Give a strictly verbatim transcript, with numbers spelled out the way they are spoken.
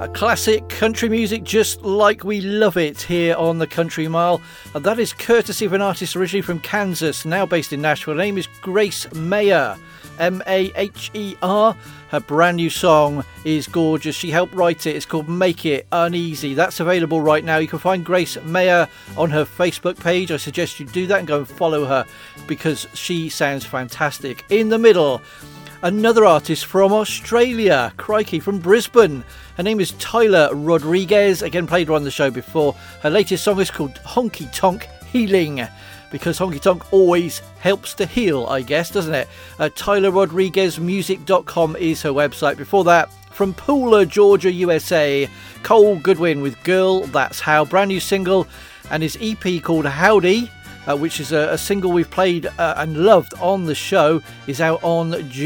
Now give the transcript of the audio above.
A classic country music just like we love it here on the Country Mile, and that is courtesy of an artist originally from Kansas, now based in Nashville. Her name is Grace Mayer, M A H E R. Her brand new song is gorgeous. She helped write it. It's called Make It Uneasy. That's available right now. You can find Grace Mayer on her Facebook page. I suggest you do that and go and follow her because she sounds fantastic. In the middle, another artist from Australia, crikey, from Brisbane. Her name is Tyler Rodriguez, again played her on the show before. Her latest song is called Honky Tonk Healing, because honky tonk always helps to heal, I guess, doesn't it? Uh, Tyler Rodriguez Music dot com is her website. Before that, from Pooler, Georgia, U S A, Cole Goodwin with Girl That's How, brand new single, and his E P called Howdy, uh, which is a, a single we've played uh, and loved on the show, is out on June.